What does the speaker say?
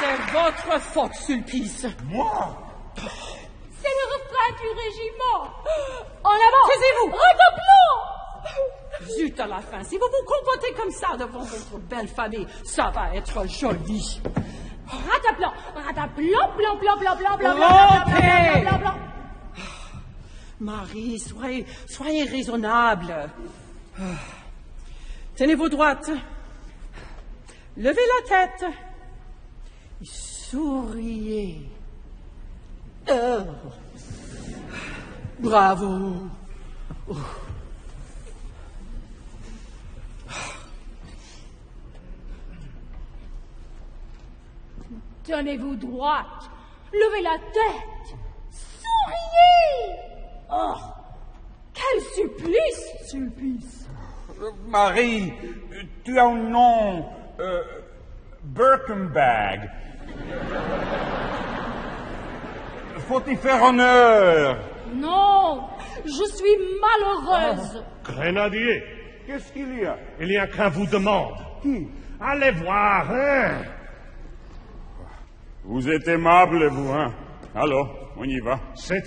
C'est votre faute, Sulpice. Moi? C'est le refrain du régiment. En avant. Taisez-vous. Redoublons. Zut à la fin, si vous vous comportez comme ça devant votre belle famille, ça va être joli. Rataplan, rataplan, blanc, blanc, blanc, blanc, blanc, Rompez. blanc, blanc, blanc. Marie, soyez raisonnable. Tenez-vous droite. Levez la tête. Souriez. Bravo. Tenez-vous droite. Levez la tête. Souriez. Oh, quel supplice. Sulpice. Marie, tu as un nom... Birkenbag. Faut y faire honneur. Non, je suis malheureuse. Grenadier, Qu'est-ce qu'il y a? il y a qu'un vous demande. Qui? Allez voir, hein? Vous êtes aimable, vous, hein? Alors, on y va. C'est